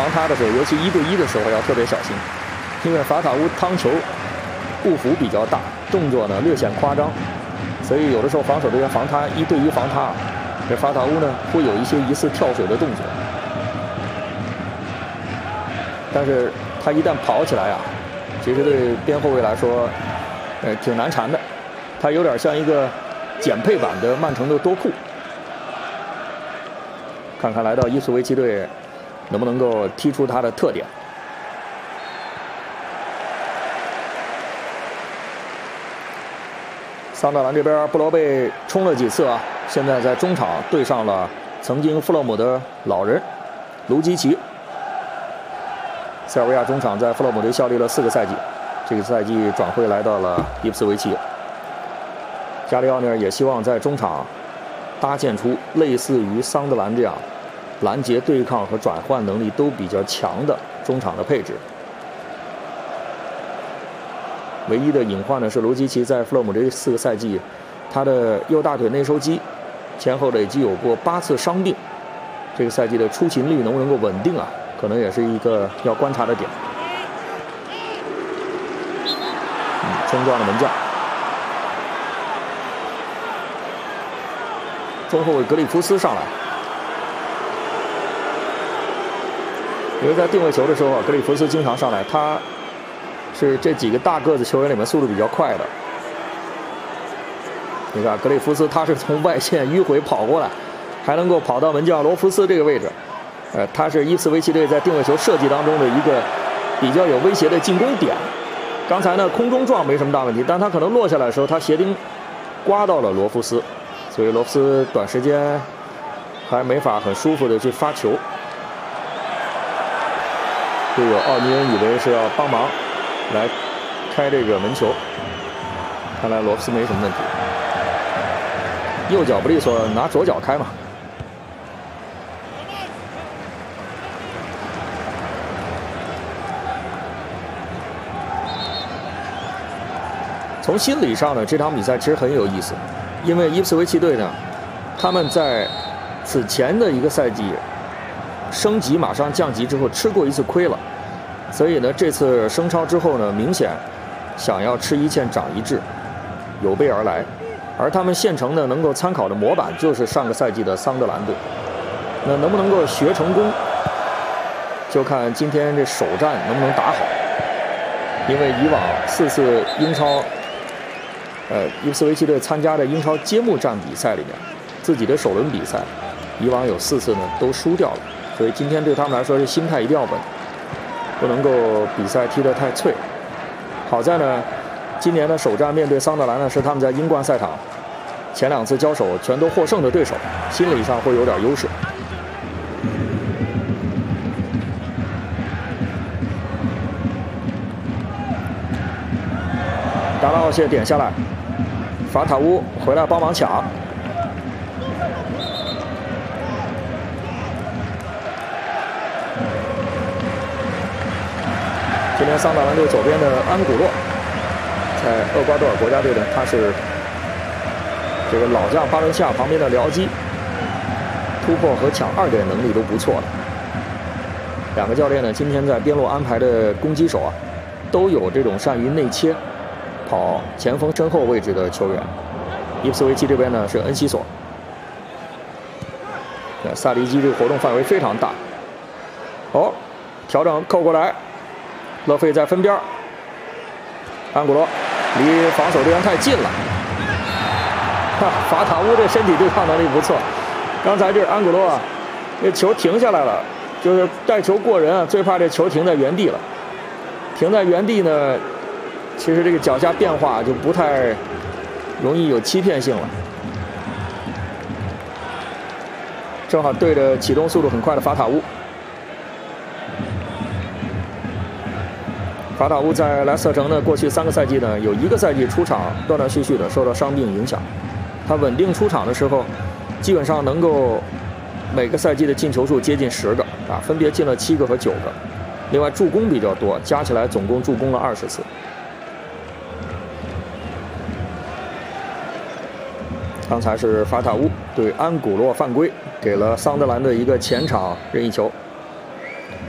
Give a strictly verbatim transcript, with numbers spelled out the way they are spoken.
防他的时候，尤其一对一的时候要特别小心，因为法塔乌趟球步幅比较大，动作呢略显夸张，所以有的时候防守队员防他一对一防他，这法塔乌呢会有一些疑似跳水的动作，但是他一旦跑起来啊，其实对边后卫来说，呃，挺难缠的，他有点像一个减配版的曼城的多库。看看来到伊斯维奇队能不能够踢出他的特点。桑德兰这边布劳贝冲了几次啊，现在在中场对上了曾经弗洛姆的老人卢基奇。塞尔维亚中场在弗洛姆队效力了四个赛季，这个赛季转会来到了伊普斯维奇。加里奥尼尔也希望在中场搭建出类似于桑德兰这样拦截、对抗和转换能力都比较强的中场的配置。唯一的隐患呢是卢基奇在弗洛姆这四个赛季，他的右大腿内收肌前后累计有过八次伤病，这个赛季的出勤率能不能够稳定啊，可能也是一个要观察的点。嗯，冲撞的门将，中后卫格里夫斯上来。因为在定位球的时候啊，格里夫斯经常上来，他是这几个大个子球员里面速度比较快的。你看格里夫斯，他是从外线迂回跑过来，还能够跑到门将罗夫斯这个位置。呃，他是伊斯维奇队在定位球设计当中的一个比较有威胁的进攻点。刚才呢空中撞没什么大问题，但他可能落下来的时候，他鞋钉刮到了罗夫斯，所以罗夫斯短时间还没法很舒服的去发球。队友奥尼恩以为是要帮忙来开这个门球，看来罗夫斯没什么问题。右脚不利索，拿左脚开嘛。从心理上呢，这场比赛其实很有意思，因为伊普斯维奇队呢，他们在此前的一个赛季升级马上降级之后吃过一次亏了，所以呢这次升超之后呢，明显想要吃一堑长一智，有备而来。而他们现成的能够参考的模板就是上个赛季的桑德兰队，那能不能够学成功，就看今天这首战能不能打好。因为以往四次英超，呃，伊普斯维奇队参加的英超揭幕战比赛里面，自己的首轮比赛，以往有四次呢都输掉了。所以今天对他们来说，这心态一定要稳，不能够比赛踢得太脆。好在呢，今年的首战面对桑德兰呢，是他们在英冠赛场前两次交手全都获胜的对手，心理上会有点优势。达拉奥谢点下来，法塔乌回来帮忙抢。今天桑德兰队左边的安古洛，在厄瓜多尔国家队呢，他是这个老将巴伦西亚旁边的僚机，突破和抢二点能力都不错的。两个教练呢，今天在边路安排的攻击手啊，都有这种善于内切、跑前锋身后位置的球员。伊普斯维奇这边呢是恩西索，萨迪基这个活动范围非常大。哦，调整扣过来。勒费在分边，安古罗离防守队员太近了。哈，法塔乌这身体对抗能力不错。刚才这是安古罗啊，这球停下来了，就是带球过人啊，最怕这球停在原地了。停在原地呢，其实这个脚下变化就不太容易有欺骗性了。正好对着启动速度很快的法塔乌。法塔乌在莱斯特城呢，过去三个赛季呢，有一个赛季出场断断续续的受到伤病影响。他稳定出场的时候，基本上能够每个赛季的进球数接近十个啊，分别进了七个和九个。另外助攻比较多，加起来总共助攻了二十次。刚才是法塔乌对安古洛犯规，给了桑德兰的一个前场任意球。